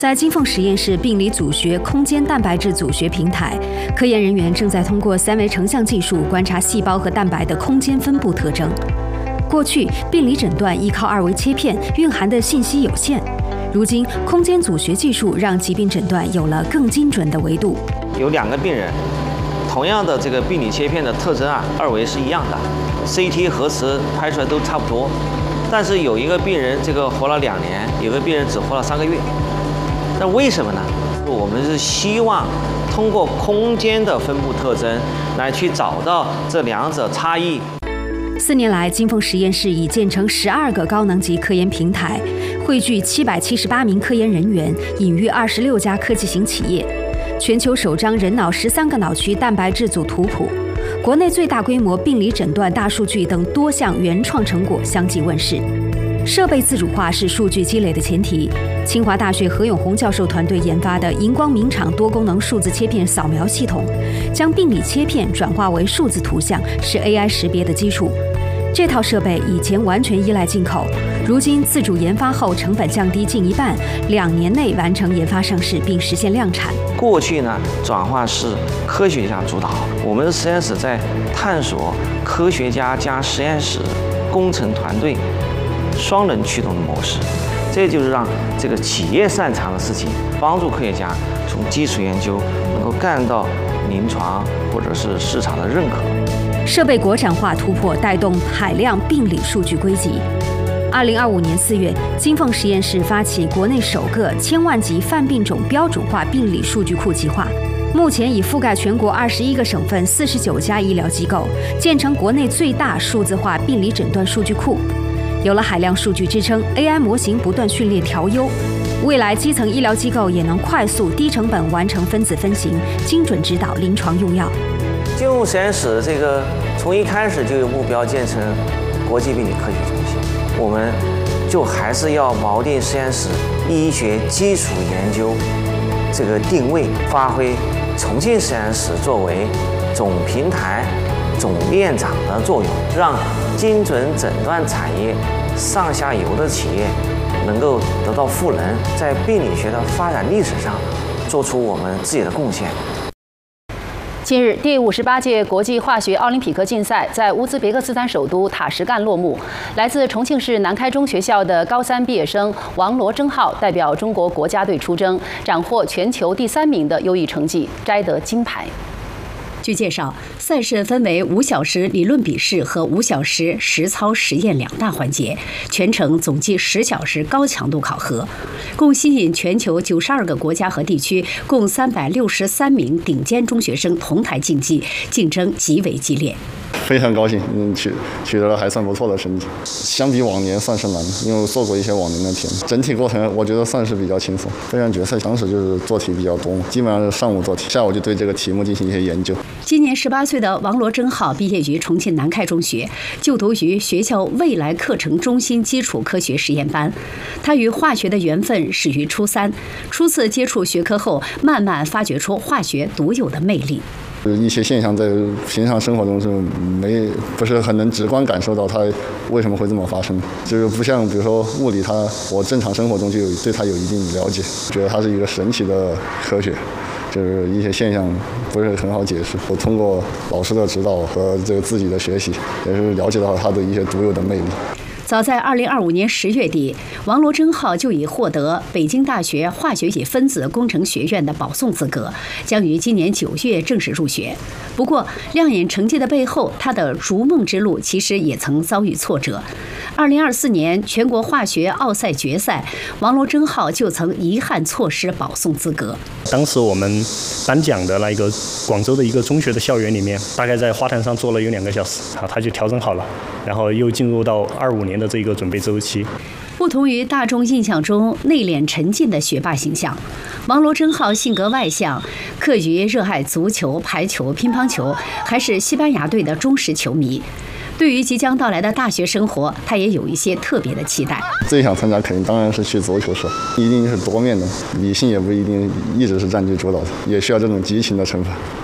在金凤实验室病理组学空间蛋白质组学平台，科研人员正在通过3维成像技术观察细胞和蛋白的空间分布特征。过去，病理诊断依靠2维切片，蕴含的信息有限。如今，空间组学技术让疾病诊断有了更精准的维度。 有2个病人，同样的这个病理切片的特征2维是一样的 ，CT 核磁拍出来都差不多。但是有一个病人这个活了2年，有个病人只活了3个月。那为什么呢？我们是希望通过空间的分布特征来去找到这2者差异。 4年来，金凤实验室已建成12个高能级科研平台，汇聚778名科研人员，引育26家科技型企业。全球首张人脑13个脑区蛋白质组图谱，国内最大规模病理诊断大数据等多项原创成果相继问世。设备自主化是数据积累的前提。清华大学何永红教授团队研发的荧光明场多功能数字切片扫描系统，将病理切片转化为数字图像，是 AI 识别的基础。这套设备以前完全依赖进口，如今自主研发后成本降低近1半，2年内完成研发上市并实现量产。 过去呢，转化是科学家主导，我们的实验室在探索科学家加实验室工程团队双人驱动的模式，这就是让这个企业擅长的事情，帮助科学家从基础研究能够干到临床或者是市场的认可。 设备国产化突破带动海量病理数据归集。2025年4月，金凤实验室发起国内首个1000万级泛病种标准化病理数据库计划，目前已覆盖全国21个省份49家医疗机构，建成国内最大数字化病理诊断数据库。有了海量数据支撑 ，AI 模型不断训练调优，未来基层医疗机构也能快速、低成本完成分子分型，精准指导临床用药。 金凤实验室这个从一开始就有目标建成国际病理科学中心，我们就还是要锚定实验室医学基础研究这个定位，发挥重庆实验室作为总平台、总链长的作用，让精准诊断产业上下游的企业能够得到赋能，在病理学的发展历史上做出我们自己的贡献。 近日，第58届国际化学奥林匹克竞赛在乌兹别克斯坦首都塔什干落幕。来自重庆市南开中学校的高3毕业生王罗征浩代表中国国家队出征，斩获全球第3名的优异成绩，摘得金牌。 据介绍，赛事分为5小时理论笔试和5小时实操实验2大环节，全程总计10小时高强度考核，共吸引全球92个国家和地区共363名顶尖中学生同台竞技，竞争极为激烈。 非常高兴，取得了还算不错的成绩。相比往年算是难，因为我做过一些往年的题，整体过程我觉得算是比较轻松。备战决赛当时就是做题比较多，基本上是上午做题，下午就对这个题目进行一些研究。 今年18岁的王罗征浩毕业于重庆南开中学，就读于学校未来课程中心基础科学实验班。他与化学的缘分始于初3，初次接触学科后，慢慢发掘出化学独有的魅力。 一些现象在平常生活中是不是很能直观感受到它为什么会这么发生，就是不像比如说物理我正常生活中就对它有一定了解，觉得它是一个神奇的科学，就是一些现象不是很好解释。我通过老师的指导和这个自己的学习，也是了解到它的一些独有的魅力。 早在2025年10月底，王罗征浩就已获得北京大学化学与分子工程学院的保送资格，将于今年9月正式入学。不过，亮眼成绩的背后，他的逐梦之路其实也曾遭遇挫折。2024年全国化学奥赛决赛，王罗征浩就曾遗憾错失保送资格。 当时我们颁奖的那个广州的一个中学的校园里面，大概在花坛上坐了有2个小时，他就调整好了，然后又进入到25年的这个准备周期。 不同于大众印象中内敛沉静的学霸形象，王罗征浩性格外向，课余热爱足球、排球、乒乓球，还是西班牙队的忠实球迷。对于即将到来的大学生活，他也有一些特别的期待。 最想参加肯定当然是去足球社，一定是多面的，理性也不一定一直是占据主导的，也需要这种激情的成分。